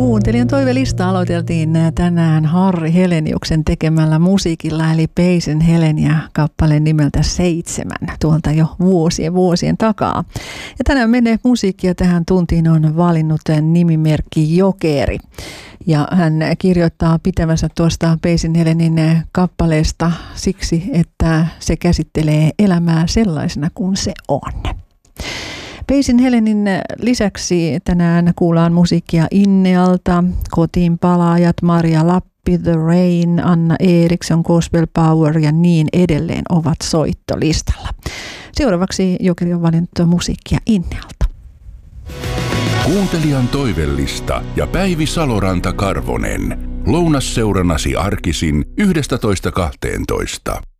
Kuuntelijan toivelista aloiteltiin tänään Harri Heleniuksen tekemällä musiikilla, eli Peisin Heleniä kappaleen nimeltä 7, tuolta jo vuosien takaa. Ja tänään menee musiikkia tähän tuntiin on valinnut nimimerkki Jokeri. Ja hän kirjoittaa pitävänsä tuosta Peisin Helenin kappaleesta siksi, että se käsittelee elämää sellaisena kuin se on. Peisin Helenin lisäksi tänään kuullaan musiikkia Innealta, Kotiin palaajat, Maria Lappi, The Rain, Anna Eriksson, Gospel Power ja niin edelleen ovat soittolistalla. Seuraavaksi Jokeri on valinnut musiikkia Innealta. Kuuntelijan toivellista ja Päivi Saloranta-Karvonen. Lounasseurannasi arkisin 11.12.